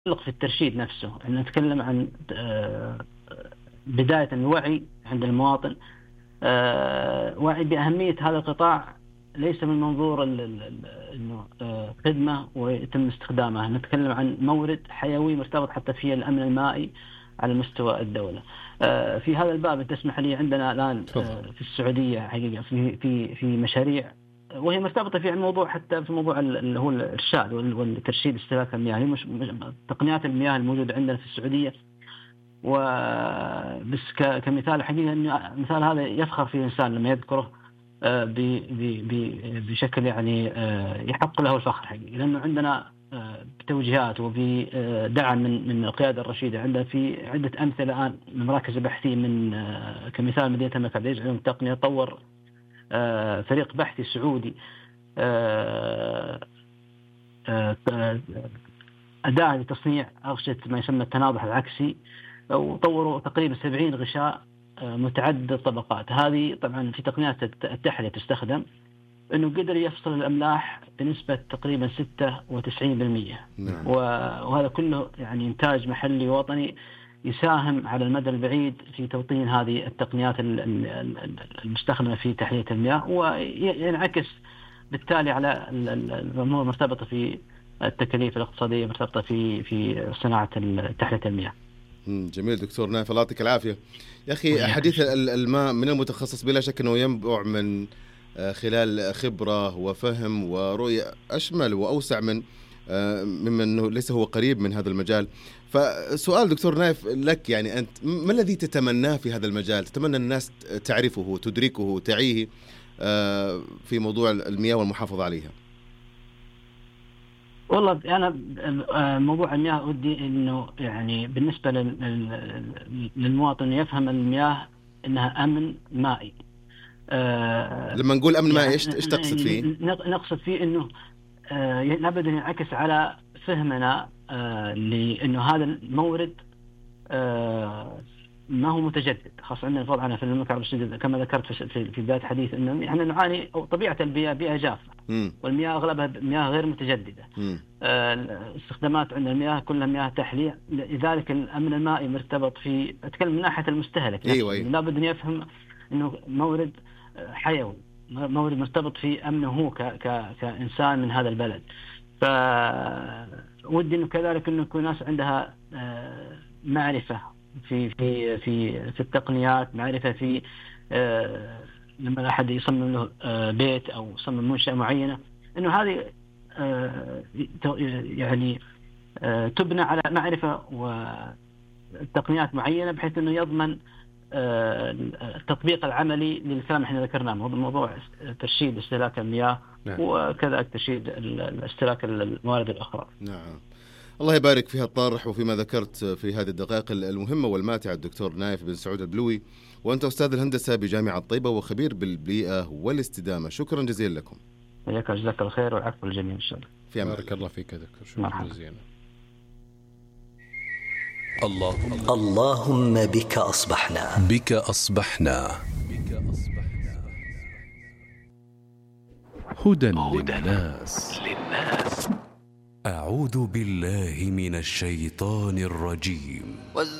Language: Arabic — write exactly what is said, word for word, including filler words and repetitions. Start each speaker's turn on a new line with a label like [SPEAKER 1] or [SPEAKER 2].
[SPEAKER 1] في الترشيد نفسه، أن نتكلم عن بداية الوعي عند المواطن، وعي بأهمية هذا القطاع، ليس من منظور إنه خدمة ويتم استخدامها. نتكلم عن مورد حيوي مرتبط حتى في الأمن المائي على مستوى الدولة. في هذا الباب تسمح لي، عندنا الآن في السعودية حقيقة في في في مشاريع وهي مرتبطة في الموضوع، حتى في موضوع اللي هو الإرشاد والترشيد استهلاك المياه، مش تقنيات المياه الموجودة عندنا في السعودية. وبس كمثال حقيقة، إن مثال هذا يفخر فيه الإنسان لما يذكره بشكل يعني يحق له الفخر حقيقي، لأنه عندنا بتوجيهات وبدعم من من القيادة الرشيدة. عندنا في عدة أمثلة الآن من مراكز بحثية، من كمثال مدينة الملك عبد العزيز علوم التقنية طور فريق بحثي سعودي أداة لتصنيع أغشية ما يسمى التناضح العكسي، وطوروا تقريبا سبعين غشاء متعدد الطبقات. هذه طبعا في تقنيات التحلية تستخدم، أنه قدر يفصل الأملاح بنسبة تقريبا ستة وتسعين بالمئة. نعم. وهذا كله يعني إنتاج محلي وطني يساهم على المدى البعيد في توطين هذه التقنيات المستخدمة في تحلية المياه، وينعكس بالتالي على الأمور المرتبطة في التكاليف الاقتصادية مرتبطة في في صناعة تحلية المياه.
[SPEAKER 2] جميل دكتور نايف، الله يعطيك العافية. يا أخي حديث الماء من المتخصص بلا شك أنه ينبع من خلال خبرة وفهم ورؤية أشمل وأوسع من مما أنه ليس هو قريب من هذا المجال. فسؤال دكتور نايف لك، يعني أنت ما الذي تتمناه في هذا المجال؟ تتمنى الناس تعرفه تدركه تعيه في موضوع المياه والمحافظة عليها؟
[SPEAKER 1] والله أنا موضوع المياه ودي إنه يعني بالنسبة للمواطن يفهم المياه إنها أمن مائي.
[SPEAKER 2] آه لما نقول أمن مائي إيش إيش تقصد فيه؟
[SPEAKER 1] نقصد فيه إنه آه لابد أن ينعكس على فهمنا آه لأنه هذا المورد آه ما هو متجدد. خاصة عندنا الوضع أنا في المملكة العربية السعودية كما ذكرت في في بداية الحديث إنه إحنا نعاني، أو طبيعة البيئة بيئة جافة، والمياه أغلبها مياه غير متجددة. آه استخدامات عندنا المياه كلها مياه تحلية، لذلك الأمن المائي مرتبط في أتكلم من ناحية المستهلك.
[SPEAKER 2] أيوة أيوة.
[SPEAKER 1] لابد أن يفهم إنه مورد حيوي، مورد مرتبط في أمنه هو ك ك كإنسان من هذا البلد. فودي إنه كذلك إنه يكون ناس عندها آه معرفة في في في في التقنيات، معرفة في آه لما أحد يصمم له آه بيت أو يصمم منشأة معينة، إنه هذه آه يعني آه تبنى على معرفة وتقنيات معينة، بحيث إنه يضمن آه التطبيق العملي للكلام احنا ذكرناه، موضوع ترشيد استهلاك المياه. نعم. وكذا ترشيد استهلاك الموارد الأخرى.
[SPEAKER 2] نعم. الله يبارك في هالطرح وفيما ذكرت في هذه الدقائق المهمة والماتعة الدكتور نايف بن سعود البلوي، وأنت أستاذ الهندسة بجامعة طيبة وخبير بالبيئة والاستدامة. شكرا جزيلا لكم.
[SPEAKER 1] حياك جزاك الله خير والعفو الجميع إن شاء الله.
[SPEAKER 2] في أمان.
[SPEAKER 3] بارك الله فيك دكتور، شكرا جزيلا.
[SPEAKER 4] اللهم اللهم بك أصبحنا
[SPEAKER 5] بك أصبحنا هدى للناس. أعوذ بالله من الشيطان الرجيم.